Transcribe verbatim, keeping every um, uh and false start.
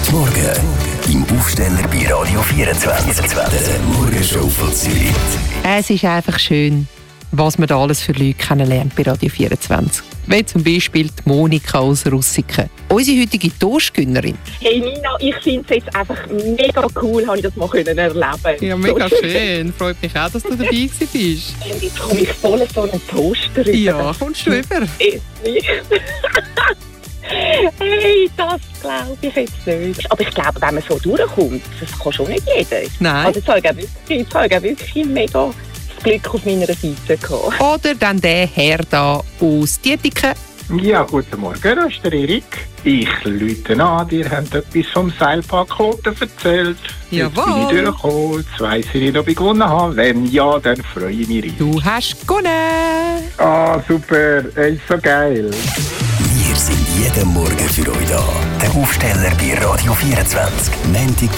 guten Morgen. Im Aufsteller bei Radio vierundzwanzig. Der Morgenshow von Zürich. Es ist einfach schön, was man da alles für Leute kennenlernt bei Radio vierundzwanzig. Wie zum Beispiel die Monika aus Russiken. Unsere heutige Toastgönnerin. Hey Nina, ich finde es jetzt einfach mega cool, habe ich das mal können erleben. Ja, mega schön. Freut mich auch, dass du dabei bist. Und jetzt komme ich voll so einen Toaster rüber. Ja, kommst du rüber? Hey, das glaube ich jetzt nicht. Aber ich glaube, wenn man so durchkommt, das kann schon nicht jeder. Nein. Also jetzt habe ich wirklich, jetzt habe ich wirklich mega das Glück auf meiner Seite gehabt. Oder dann der Herr da aus Dietiken. Ja, guten Morgen, das ist der Erik. Ich rufe an, ihr habt etwas vom Seilpark Kloten erzählt. Jawohl. Jetzt bin ich durchgekommen, jetzt weiss ich, ob ich gewonnen habe. Wenn ja, dann freue ich mich riesig. Du hast gewonnen. Ah, super, es ist so geil. Wir sind jeden Morgen für euch da. Der Aufsteller bei Radio vierundzwanzig. Montag